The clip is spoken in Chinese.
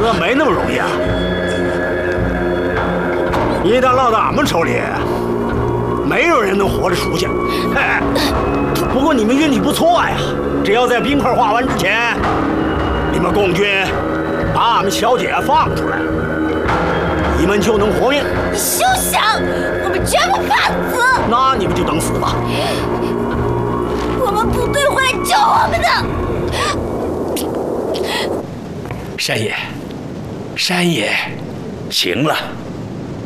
那没那么容易啊！一旦落到俺们手里，没有人能活着出去。不过你们运气不错呀，只要在冰块化完之前，你们共军把俺们小姐放出来，你们就能活命。 你休想！我们绝不怕死。 那你们就等死吧。 我们部队会来救我们的。 山爷，山爷， 行了，